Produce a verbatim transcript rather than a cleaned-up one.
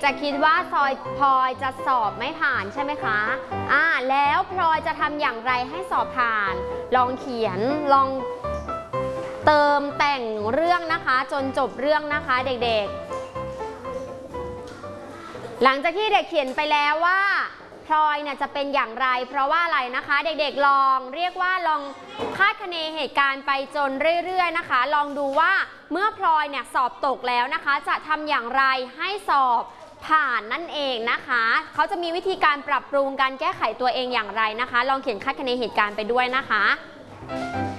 จะคิดว่าซอยพลอยจะสอบไม่ผ่านใช่ไหมคะอ่าแล้วพลอยจะทำอย่างไรให้สอบผ่าน ลองเขียนลองเติมแต่งเรื่องนะคะจนจบเรื่องนะคะเด็กๆหลังจากที่เด็กเขียนไปแล้วว่าพลอยเนี่ยจะเป็นอย่างไรเพราะว่าอะไรนะคะเด็กๆลองเรียกว่าลองคาดคะเนเหตุการณ์ไปจนเรื่อยๆนะคะลองดูว่าเมื่อพลอยเนี่ยสอบตกแล้วนะคะจะทำอย่างไรให้สอบผ่านนั่นเองนะคะเขาจะมีวิธีการปรับปรุงการแก้ไขตัวเองอย่างไรนะคะลองเขียนคาดคะเนเหตุการณ์ไปด้วยนะคะ